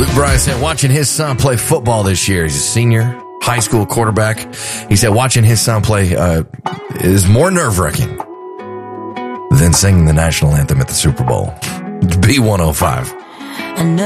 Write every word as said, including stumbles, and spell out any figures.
Luke Bryan said watching his son play football this year, he's a senior high school quarterback. He said watching his son play uh, is more nerve-wracking than singing the national anthem at the Super Bowl. B one oh five.